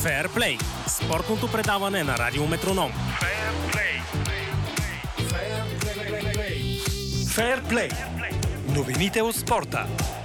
Феърплей – спортното предаване на Радио Метроном. Феърплей. Новините от спорта.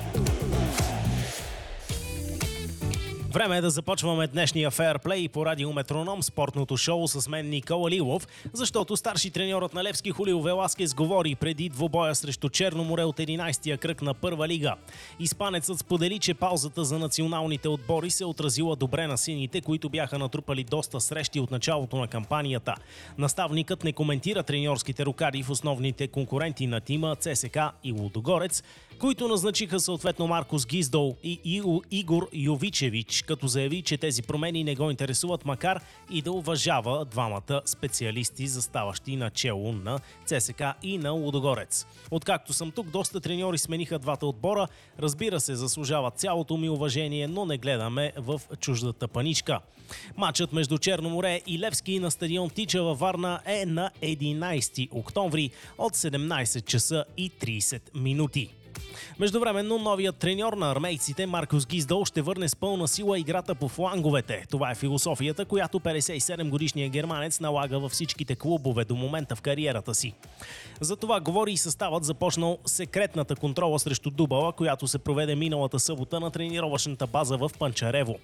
Време е да започваме днешния Феърплей по Радио Метроном, спортното шоу с мен Никола Лилов, защото старши треньорът на Левски Хулио Веласкес говори преди двубоя срещу Черно море от 11-я кръг на първа лига. Испанецът сподели, че паузата за националните отбори се отразила добре на сините, които бяха натрупали доста срещи от началото на кампанията. Наставникът не коментира треньорските рокади в основните конкуренти на тима ЦСКА и Лудогорец, които назначиха съответно Маркус Гиздол и Игор Йовичевич, като заяви, че тези промени не го интересуват, макар и да уважава двамата специалисти, заставащи начело на ЦСКА и на Лудогорец. Откакто съм тук, доста треньори смениха двата отбора. Разбира се, заслужават цялото ми уважение, но не гледаме в чуждата паничка. Матчът между Черно море и Левски на стадион Тича във Варна е на 11 октомври от 17 часа и 30 минути. Междувременно новият треньор на армейците Маркус Гиздол ще върне с пълна сила играта по фланговете. Това е философията, която 57-годишният германец налага във всичките клубове до момента в кариерата си. За това говори и съставът, започнал секретната контрола срещу Дубала, която се проведе миналата събота на тренировъчната база в Панчарево.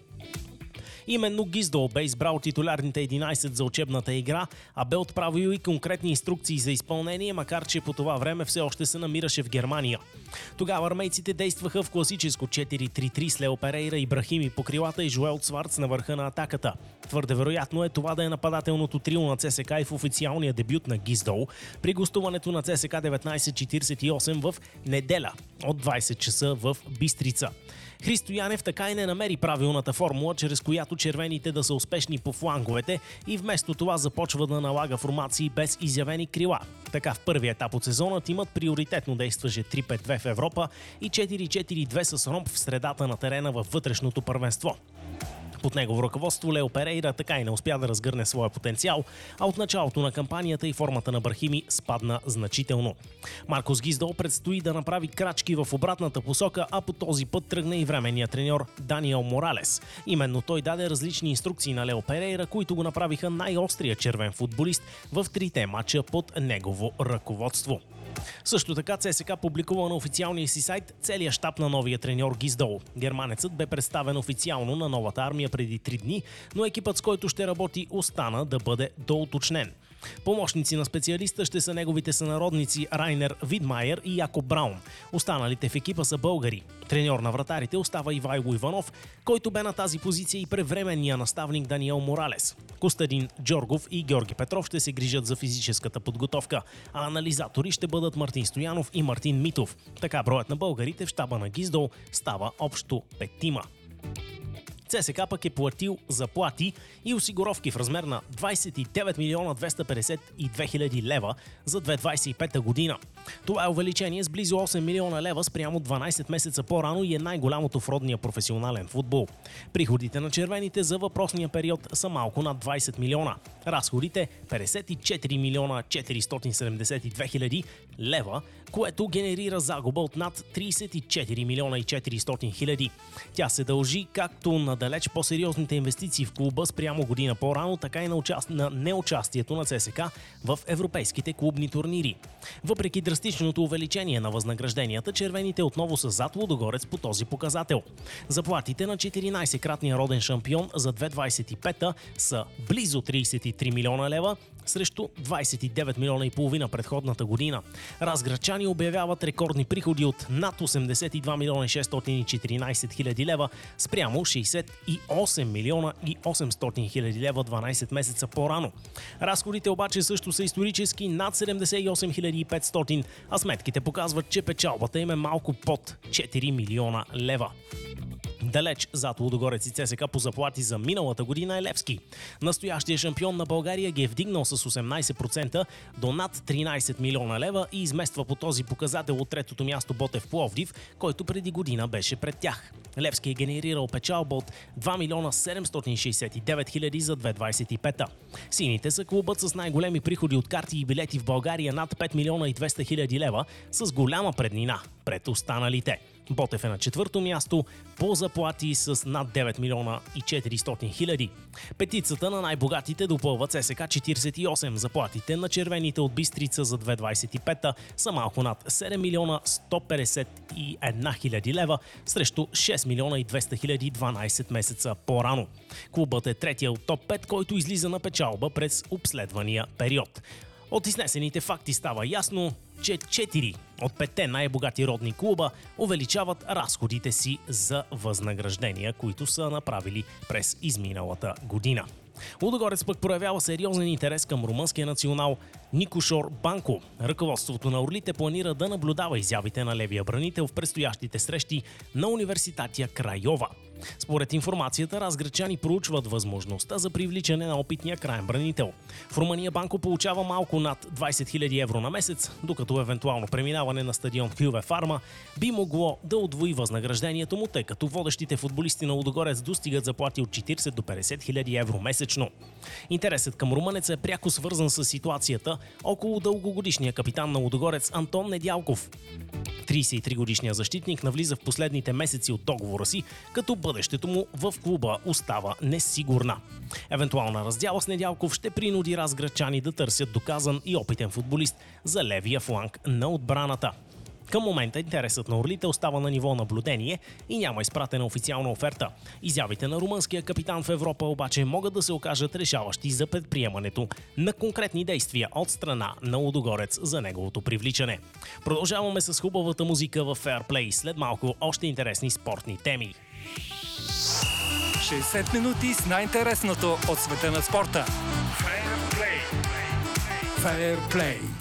Именно Гиздол бе избрал титулярните 11 за учебната игра, а бе отправил и конкретни инструкции за изпълнение, макар че по това време все още се намираше в Германия. Тогава армейците действаха в класическо 4-3-3 с Лео Перейра, Ибрахими по крилата и Жоел Цварц на върха на атаката. Твърде вероятно е това да е нападателното трио на ЦСКА и в официалния дебют на Гиздол при гостуването на ЦСКА 1948 в неделя от 20 часа в Бистрица. Христо Янев така и не намери правилната формула, чрез която червените да са успешни по фланговете, и вместо това започва да налага формации без изявени крила. Така в първия етап от сезона тимът приоритетно действаше 3-5-2 в Европа и 4-4-2 с ромб в средата на терена във вътрешното първенство. Под негово ръководство Лео Перейра така и не успя да разгърне своя потенциал, а от началото на кампанията и формата на Брахими спадна значително. Маркус Гиздол предстои да направи крачки в обратната посока, а по този път тръгна и временният треньор Даниел Моралес. Именно той даде различни инструкции на Лео Перейра, които го направиха най-острия червен футболист в трите матча под негово ръководство. Също така ЦСКА публикува на официалния си сайт целия щаб на новия треньор Гиздол. Германецът бе представен официално на новата армия преди 3 дни, но екипът, с който ще работи, остана да бъде доуточнен. Помощници на специалиста ще са неговите сънародници Райнер Видмайер и Якоб Браун. Останалите в екипа са българи. Треньор на вратарите остава Ивайло Иванов, който бе на тази позиция и превременния наставник Даниел Моралес. Костадин Джоргов и Георги Петров ще се грижат за физическата подготовка, а анализатори ще бъдат Мартин Стоянов и Мартин Митов. Така броят на българите в щаба на Гиздол става общо 5. ЦСКА пък е платил заплати и осигуровки в размер на 29 милиона 252 хиляди лева за 2025 година. Това е увеличение с близо 8 милиона лева спрямо 12 месеца по-рано и е най-голямото в родния професионален футбол. Приходите на червените за въпросния период са малко над 20 милиона. Разходите 54 милиона 472 хиляди лева, което генерира загуба от над 34 милиона и 400 хиляди. Тя се дължи както на далеч по-сериозните инвестиции в клуба спрямо година по-рано, така и на неучастието на ЦСКА в европейските клубни турнири. Въпреки драстичното увеличение на възнагражденията, червените отново са зад Лудогорец по този показател. Заплатите на 14-кратния роден шампион за 2025 са близо 33 милиона лева срещу 29 милиона и половина предходната година. Разградчани обявяват рекордни приходи от над 82 милиона и 614 хиляди лева спрямо 68 милиона и 800 хиляди лева 12 месеца по-рано. Разходите обаче също са исторически над 78 500, а сметките показват, че печалбата им е малко под 4 милиона лева. Далеч зад Лудогорец и ЦСКА по заплати за миналата година е Левски. Настоящия шампион на България ги е вдигнал с 18% до над 13 милиона лева и измества по този показател от третото място Ботев Пловдив, който преди година беше пред тях. Левски е генерирал печалба от 2 милиона 769 хиляди за 2025. Сините са клубът с най-големи приходи от карти и билети в България, над 5 милиона и 200 хиляди лева, с голяма преднина пред останалите. Ботев е на 4-то място по заплати с над 9 милиона и 400 хиляди. Петицата на най-богатите допълва ЦСК 48. Заплатите на червените от Бистрица за 2025 са малко над 7 милиона 151 хиляди лева срещу 6 милиона и 200 хиляди 12 месеца по-рано. Клубът е третия от топ 5, който излиза на печалба през обследвания период. От изнесените факти става ясно, че 4 от 5 най-богати родни клуба увеличават разходите си за възнаграждения, които са направили през изминалата година. Лудогорец пък проявява сериозен интерес към румънския национал Никошор Банко. Ръководството на Орлите планира да наблюдава изявите на левия бранител в предстоящите срещи на Университатия Крайова. Според информацията, разграчани проучват възможността за привличане на опитния краен бранител. В Румъния Банко получава малко над 20 000 евро на месец, докато евентуално преминаване на стадион Хюве Фарма би могло да удвои възнаграждението му, тъй като водещите футболисти на Лудогорец достигат заплати от 40 до 50 000 евро месечно. Интересът към румънеца е пряко свързан с ситуацията около дългогодишния капитан на Лудогорец Антон Недялков. 33-годишният защитник навлиза в последните месеци от договора си, като бъдещето му в клуба остава несигурна. Евентуална раздяла с Недялков ще принуди разграчани да търсят доказан и опитен футболист за левия фланг на отбраната. Към момента интересът на Орлите остава на ниво наблюдение и няма изпратена официална оферта. Изявите на румънския капитан в Европа обаче могат да се окажат решаващи за предприемането на конкретни действия от страна на Лудогорец за неговото привличане. Продължаваме с хубавата музика в Fair Play. След малко още интересни спортни теми. 60 минути с най-интересното от света на спорта. Fair Play. Fair Play.